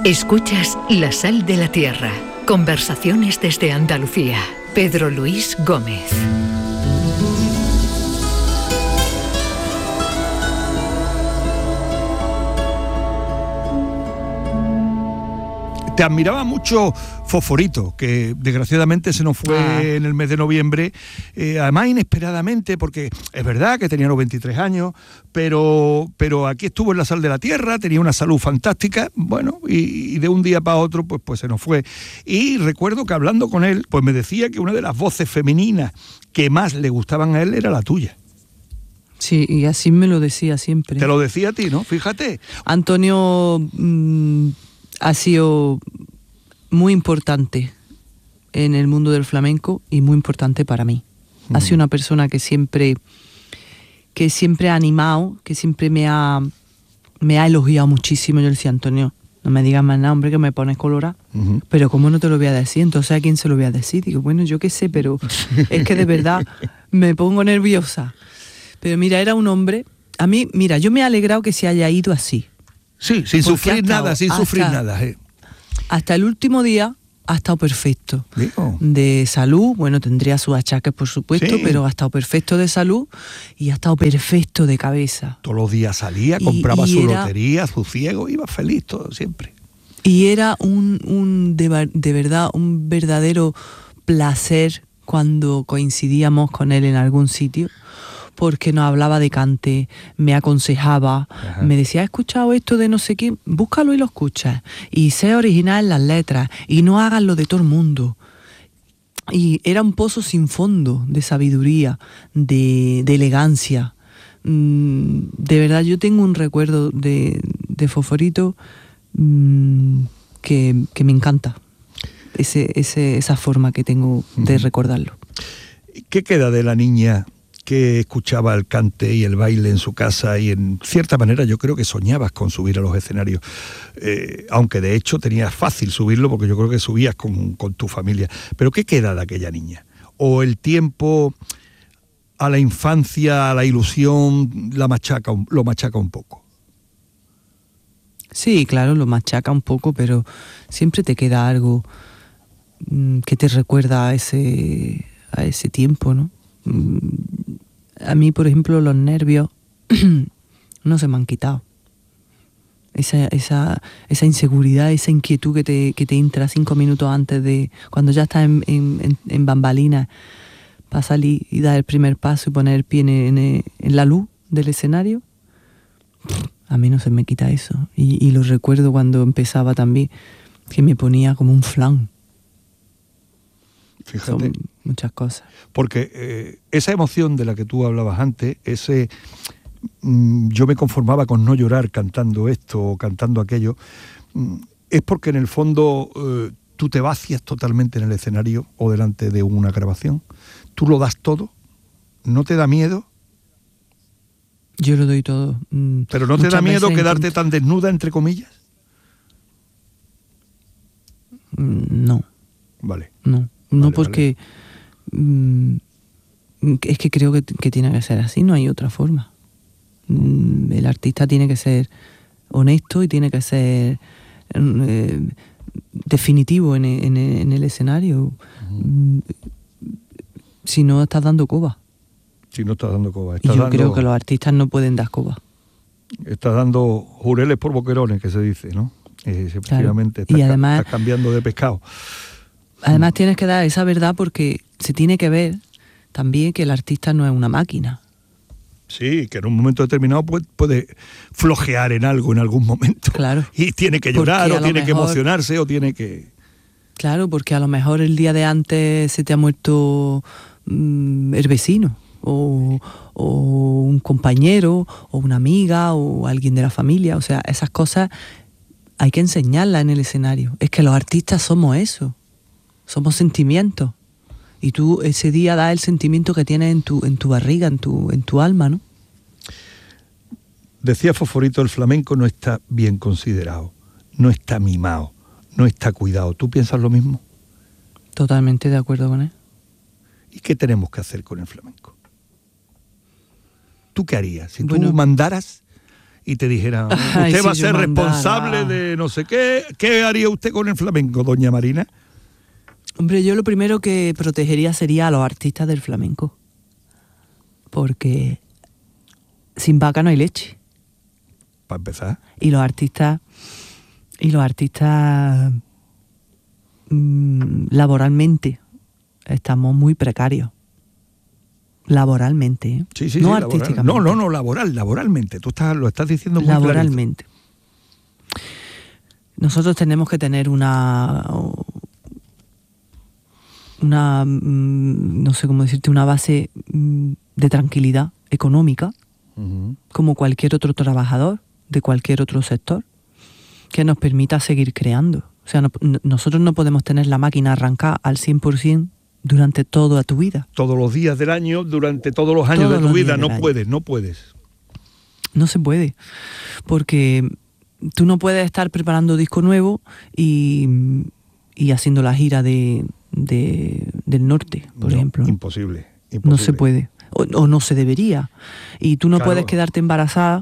Escuchas La Sal de la Tierra. Conversaciones desde Andalucía. Pedro Luis Gómez. Te admiraba mucho Fosforito, que desgraciadamente se nos fue en el mes de noviembre, además inesperadamente, porque es verdad que tenía los 23 años, pero aquí estuvo en La Sal de la Tierra, tenía una salud fantástica, bueno, y de un día para otro pues se nos fue. Y recuerdo que hablando con él, pues me decía que una de las voces femeninas que más le gustaban a él era la tuya. Sí, y así me lo decía siempre. Te lo decía a ti, ¿no? Fíjate. Antonio ha sido muy importante en el mundo del flamenco y muy importante para mí. Ha sido una persona que siempre ha animado, que siempre me ha elogiado muchísimo. Yo le decía, Antonio, no me digas más nada, hombre, que me pones colorada. Pero ¿cómo no te lo voy a decir? Entonces, ¿a quién se lo voy a decir? Digo, bueno, yo qué sé, pero es que de verdad me pongo nerviosa. Pero mira, era un hombre... A mí, mira, yo me he alegrado que se haya ido así. Sí, sin sufrir nada. Hasta el último día ha estado perfecto. Digo. De salud, bueno, tendría sus achaques, por supuesto, sí, pero ha estado perfecto de salud y ha estado perfecto de cabeza. Todos los días salía, compraba su lotería, su ciego, iba feliz todo, siempre. Y era de verdad un verdadero placer cuando coincidíamos con él en algún sitio, porque nos hablaba de cante, me aconsejaba, me decía, ¿has escuchado esto de no sé qué? Búscalo y lo escuchas. Y sé original en las letras, y no hagas lo de todo el mundo. Y era un pozo sin fondo de sabiduría, de elegancia. De verdad, yo tengo un recuerdo de Fosforito que me encanta. Esa forma que tengo de recordarlo. ¿Qué queda de la niña que escuchaba el cante y el baile en su casa y en cierta manera yo creo que soñabas con subir a los escenarios, aunque de hecho tenías fácil subirlo porque yo creo que subías con tu familia? ¿Pero qué queda de aquella niña? ¿O el tiempo a la infancia, a la ilusión, lo machaca un poco? Sí, claro, lo machaca un poco, pero siempre te queda algo que te recuerda a ese tiempo, ¿no? A mí, por ejemplo, los nervios no se me han quitado. Esa inseguridad, esa inquietud que te entra 5 minutos antes de... Cuando ya estás en bambalinas para salir y dar el primer paso y poner el pie en la luz del escenario, a mí no se me quita eso. Y lo recuerdo cuando empezaba también, que me ponía como un flan. Fíjate. Son muchas cosas. Porque esa emoción de la que tú hablabas antes, yo me conformaba con no llorar cantando esto o cantando aquello, es porque en el fondo tú te vacías totalmente en el escenario o delante de una grabación. Tú lo das todo, ¿no te da miedo? Yo lo doy todo. ¿Pero no te da miedo quedarte tan desnuda, entre comillas? No. Vale. No, porque es que creo que tiene que ser así, no hay otra forma. El artista tiene que ser honesto y tiene que ser definitivo en el escenario. Si no, estás dando coba. Yo creo que los artistas no pueden dar coba. Estás dando jureles por boquerones, que se dice, ¿no? Efectivamente, claro. Además, estás cambiando de pescado. Además tienes que dar esa verdad porque se tiene que ver también que el artista no es una máquina. Sí, que en un momento determinado puede flojear en algo en algún momento. Claro. Y tiene que llorar o tiene que emocionarse o tiene que... Claro, porque a lo mejor el día de antes se te ha muerto el vecino o un compañero o una amiga o alguien de la familia. O sea, esas cosas hay que enseñarlas en el escenario. Es que los artistas somos eso. Somos sentimientos. Y tú ese día das el sentimiento que tienes en tu barriga, en tu alma, ¿no? Decía Fosforito, el flamenco no está bien considerado, no está mimado, no está cuidado. ¿Tú piensas lo mismo? Totalmente de acuerdo con él. ¿Y qué tenemos que hacer con el flamenco? ¿Tú qué harías? Si tú mandaras y te dijeran, Ay, usted si va a yo ser mandara. responsable de no sé qué, ¿qué haría usted con el flamenco, doña Marina? Hombre, yo lo primero que protegería sería a los artistas del flamenco. Porque sin vaca no hay leche. Para empezar. Y los artistas laboralmente estamos muy precarios. Laboralmente, ¿eh? Sí, sí, no sí, artísticamente. No, laboralmente. Tú lo estás diciendo muy laboralmente. Nosotros tenemos que tener una no sé cómo decirte, una base de tranquilidad económica, como cualquier otro trabajador de cualquier otro sector, que nos permita seguir creando. O sea, nosotros no podemos tener la máquina arrancada al 100% durante toda tu vida. Todos los días del año, durante todos los años de tu vida, no puedes. No se puede, porque tú no puedes estar preparando disco nuevo y haciendo la gira del norte, por ejemplo. Imposible. No se puede, o no se debería. Y tú no Claro. puedes quedarte embarazada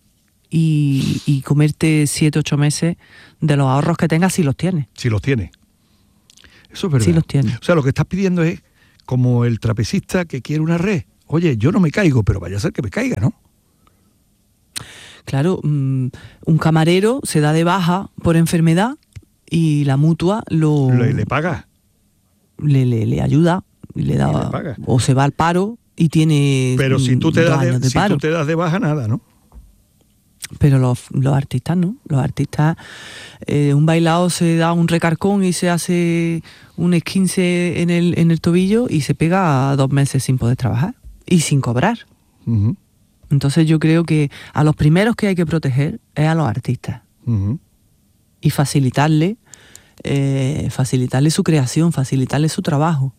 y comerte 7, 8 meses de los ahorros que tengas si los tienes. Si los tienes. Eso es verdad. Sí los tienes. O sea, lo que estás pidiendo es como el trapecista que quiere una red. Oye, yo no me caigo, pero vaya a ser que me caiga, ¿no? Claro, un camarero se da de baja por enfermedad y la mutua Le paga. le ayuda y le da, Y le paga. o se va al paro y tiene Pero si tú te 2 das años de si paro. tú te das de baja, nada, ¿no? Pero los artistas no. Los artistas, un bailao se da un recarcón y se hace un esguince en el tobillo y se pega 2 meses sin poder trabajar y sin cobrar. Uh-huh. Entonces yo creo que a los primeros que hay que proteger es a los artistas. Uh-huh. Y facilitarle su creación, facilitarle su trabajo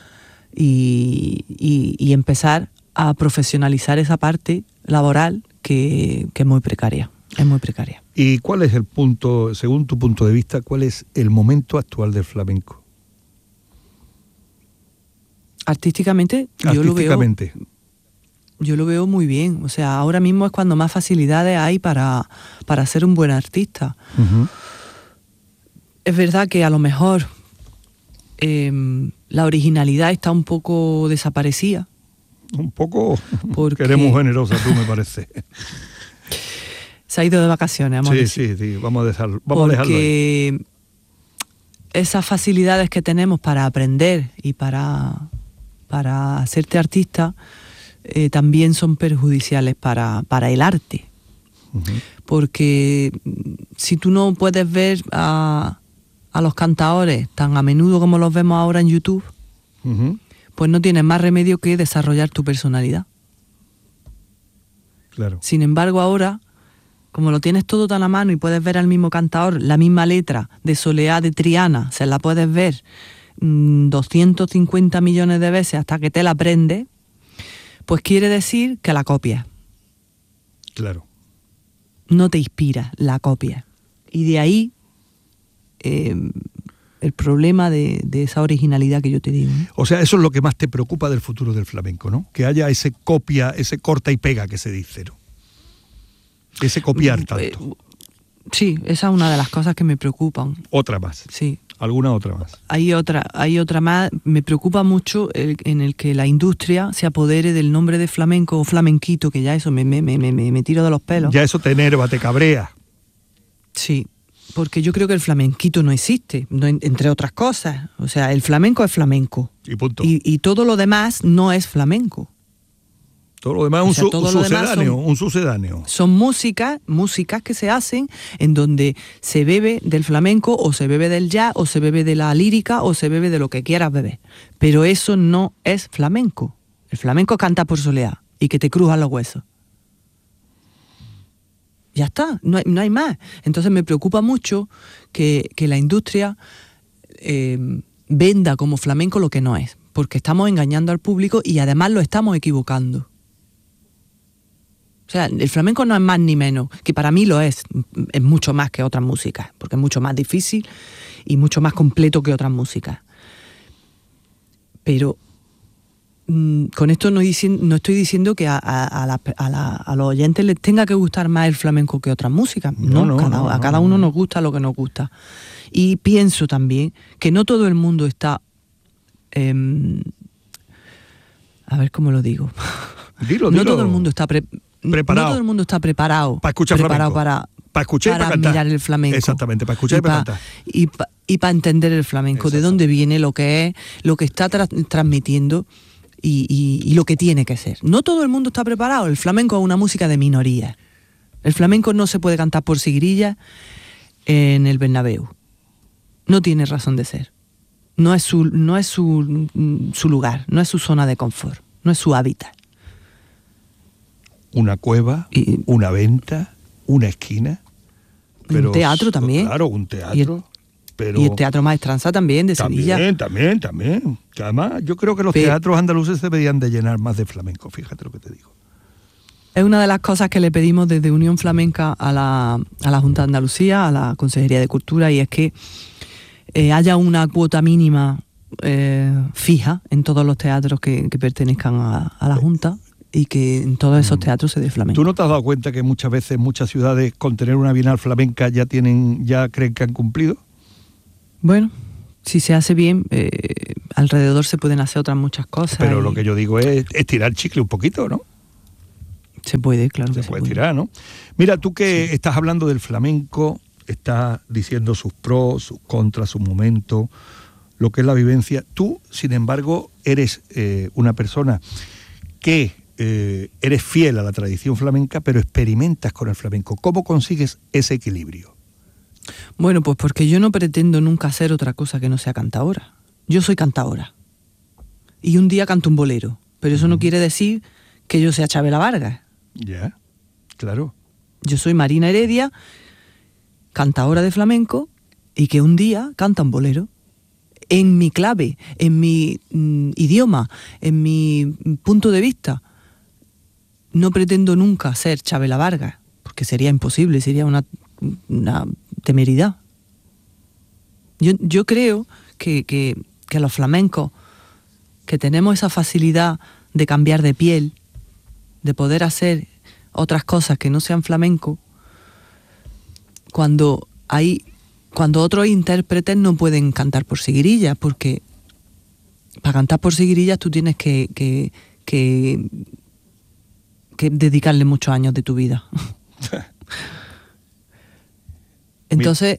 y empezar a profesionalizar esa parte laboral que es muy precaria. Es muy precaria. ¿Y cuál es el punto, según tu punto de vista, cuál es el momento actual del flamenco? Artísticamente, yo lo veo muy bien. O sea, ahora mismo es cuando más facilidades hay para ser un buen artista. Uh-huh. Es verdad que a lo mejor la originalidad está un poco desaparecida. Un poco Porque que eres muy generosa tú, me parece. Se ha ido de vacaciones, vamos a decir. Sí, vamos a dejarlo ahí. Porque esas facilidades que tenemos para aprender y para hacerte artista también son perjudiciales para el arte. Uh-huh. Porque si tú no puedes ver a los cantadores tan a menudo como los vemos ahora en YouTube, Uh-huh. pues no tienes más remedio que desarrollar tu personalidad. Claro. Sin embargo, ahora, como lo tienes todo tan a mano y puedes ver al mismo cantador, la misma letra de Soleá de Triana, se la puedes ver 250 millones de veces hasta que te la aprendes, pues quiere decir que la copias. Claro. No te inspira, la copias. Y de ahí el problema de esa originalidad que yo te digo, ¿no? O sea, eso es lo que más te preocupa del futuro del flamenco, ¿no? Que haya ese copia, ese corta y pega que se dice, ¿no? Ese copiar tanto. Sí, esa es una de las cosas que me preocupan. Otra más. Sí. ¿Alguna otra más? Hay otra más. Me preocupa mucho en el que la industria se apodere del nombre de flamenco o flamenquito, que ya eso me tiro de los pelos. Ya eso te enerva, te cabrea. Sí, porque yo creo que el flamenquito no existe, entre otras cosas. O sea, el flamenco es flamenco. Y punto. Y todo lo demás no es flamenco. Todo lo demás es un sucedáneo. Son músicas que se hacen en donde se bebe del flamenco o se bebe del jazz o se bebe de la lírica o se bebe de lo que quieras beber. Pero eso no es flamenco. El flamenco canta por soleá y que te crujan los huesos. Ya está, no hay más. Entonces me preocupa mucho que la industria venda como flamenco lo que no es, porque estamos engañando al público y además lo estamos equivocando. O sea, el flamenco no es más ni menos, que para mí lo es mucho más que otras músicas, porque es mucho más difícil y mucho más completo que otras músicas. Pero con esto no estoy diciendo que a los oyentes les tenga que gustar más el flamenco que otras músicas. A cada uno nos gusta lo que nos gusta. Y pienso también que no todo el mundo está... a ver cómo lo digo. Dilo. No todo el mundo está preparado. No todo el mundo está preparado para escuchar flamenco. Para escuchar y para cantar. Mirar el flamenco. Exactamente, para escuchar y para cantar. Y para entender el flamenco, de dónde viene, lo que es, lo que está transmitiendo y lo que tiene que ser. No todo el mundo está preparado. El flamenco es una música de minoría. El flamenco no se puede cantar por siguirilla en el Bernabéu. No tiene razón de ser. No es su lugar, no es su zona de confort, no es su hábitat. Una cueva, una venta, una esquina. Pero, un teatro también. Claro, un teatro. Y el Teatro Maestranza también, de Sevilla. También. Que además, yo creo que los teatros andaluces deberían de llenar más de flamenco, fíjate lo que te digo. Es una de las cosas que le pedimos desde Unión Flamenca a la Junta de Andalucía, a la Consejería de Cultura, y es que haya una cuota mínima fija en todos los teatros que pertenezcan a la Junta, y que en todos esos teatros se dé flamenco. ¿Tú no te has dado cuenta que muchas veces muchas ciudades con tener una Bienal flamenca ya creen que han cumplido? Bueno, si se hace bien, alrededor se pueden hacer otras muchas cosas. Pero lo que yo digo es estirar el chicle un poquito, ¿no? Se puede, claro que se puede estirar, ¿no? Mira, tú que estás hablando del flamenco, estás diciendo sus pros, sus contras, sus momentos, lo que es la vivencia. Tú, sin embargo, eres una persona que eres fiel a la tradición flamenca, pero experimentas con el flamenco. ¿Cómo consigues ese equilibrio? Bueno, pues porque yo no pretendo nunca hacer otra cosa que no sea cantaora. Yo soy cantaora. Y un día canto un bolero. Pero eso no quiere decir que yo sea Chabela Vargas. Ya, claro. Yo soy Marina Heredia, cantaora de flamenco, y que un día canta un bolero. En mi clave, en mi idioma, en mi punto de vista. No pretendo nunca ser Chabela Vargas, porque sería imposible, sería una temeridad. Yo creo que los flamencos, que tenemos esa facilidad de cambiar de piel, de poder hacer otras cosas que no sean flamenco, cuando otros intérpretes no pueden cantar por seguirillas, porque para cantar por seguirillas tú tienes que dedicarle muchos años de tu vida. Entonces,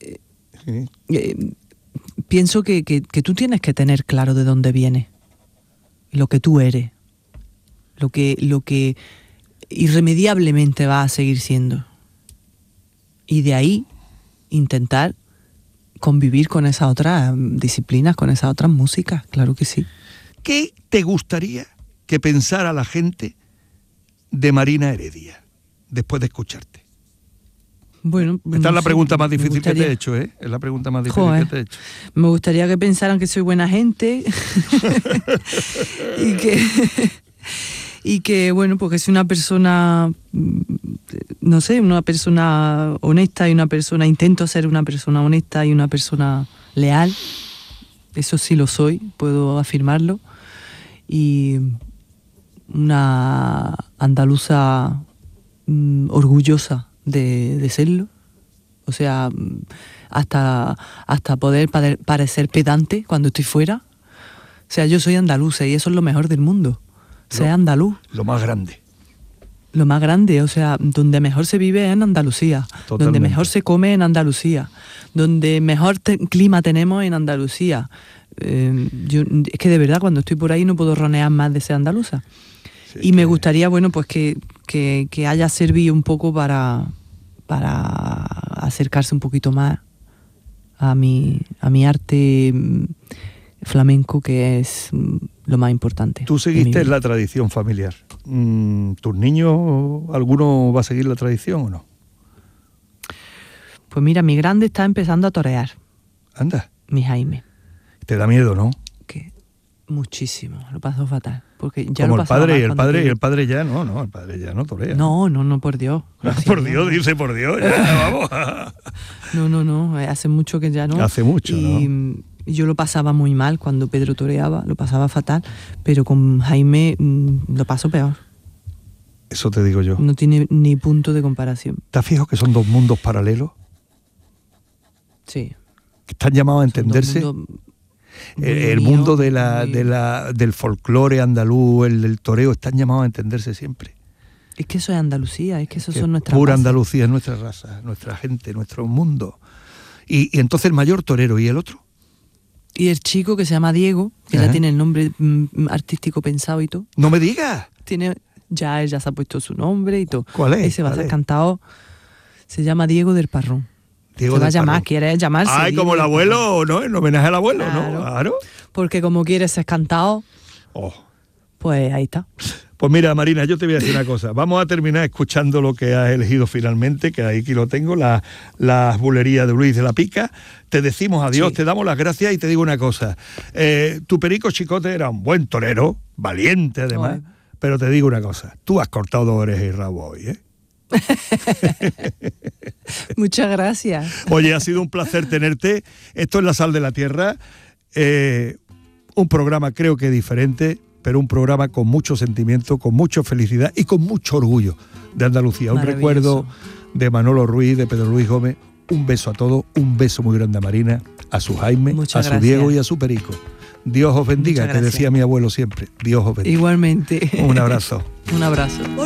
pienso que tú tienes que tener claro de dónde vienes, lo que tú eres, lo que irremediablemente va a seguir siendo. Y de ahí intentar convivir con esas otras disciplinas, con esas otras músicas, claro que sí. ¿Qué te gustaría que pensara la gente de Marina Heredia después de escucharte? Bueno, esta es la pregunta más difícil que te he hecho, ¿eh? Es la pregunta más difícil que te he hecho. Me gustaría que pensaran que soy buena gente y que bueno, porque soy una persona, no sé, una persona honesta y intento ser una persona honesta y una persona leal. Eso sí lo soy, puedo afirmarlo. Y una andaluza orgullosa de serlo. O sea, hasta poder parecer pedante cuando estoy fuera. O sea, yo soy andaluza y eso es lo mejor del mundo. Ser andaluz. Lo más grande. Lo más grande, o sea, donde mejor se vive es en Andalucía. Totalmente. Donde mejor se come en Andalucía. Donde mejor clima tenemos en Andalucía. Es que de verdad cuando estoy por ahí no puedo ronear más de ser andaluza. Sí, y me gustaría, bueno, pues que haya servido un poco para acercarse un poquito más a mi arte flamenco, que es lo más importante. Tú seguiste la tradición familiar. ¿Tus niños, alguno va a seguir la tradición o no? Pues mira, mi grande está empezando a torear. Anda. Mi Jaime. Te da miedo, ¿no? Que muchísimo, lo paso fatal. Porque ya como lo el padre ya no, el padre ya no torea. No, por Dios. Por Dios, dice por Dios, ya, vamos. No, hace mucho que ya no. Hace mucho, ¿no? Yo lo pasaba muy mal cuando Pedro toreaba, lo pasaba fatal, pero con Jaime lo paso peor. Eso te digo yo. No tiene ni punto de comparación. ¿Te fijas que son dos mundos paralelos? Sí. Que están llamados a entenderse. El mundo del folclore andaluz, el del toreo, están llamados a entenderse siempre. Es que eso es Andalucía, es que eso son nuestras pura bases. Andalucía, es nuestra raza, nuestra gente, nuestro mundo. Y entonces el mayor torero, ¿y el otro? Y el chico que se llama Diego, que Ajá. ya tiene el nombre artístico pensado y todo. ¡No me digas! Ya se ha puesto su nombre y todo. ¿Cuál es? Ese va a ¿Cuál ser es? cantado. Se llama Diego del Parrón. Diego se va a del llamar, Parrón. quiere llamarse. Ay, Diego como el del abuelo, ¿no? En homenaje al abuelo, Claro. ¿no? Claro. Porque como quiere ser cantado, Oh. pues ahí está. Pues mira, Marina, yo te voy a decir una cosa. Vamos a terminar escuchando lo que has elegido finalmente, que aquí lo tengo, las bulerías de Luis de la Pica. Te decimos adiós, Sí. te damos las gracias y te digo una cosa. Tu Perico Chicote era un buen torero, valiente además, Ay. pero te digo una cosa. Tú has cortado 2 orejas y rabo hoy, ¿eh? Muchas gracias. Oye, ha sido un placer tenerte. Esto es La Sal de la Tierra. Un programa creo que diferente, pero un programa con mucho sentimiento, con mucha felicidad y con mucho orgullo de Andalucía. Un recuerdo de Manolo Ruiz, de Pedro Luis Gómez. Un beso a todos, un beso muy grande a Marina, a su Jaime, Muchas a su gracias. Diego y a su Perico. Dios os bendiga, Muchas que gracias. decía mi abuelo siempre. Dios os bendiga. Igualmente. Un abrazo. Un abrazo.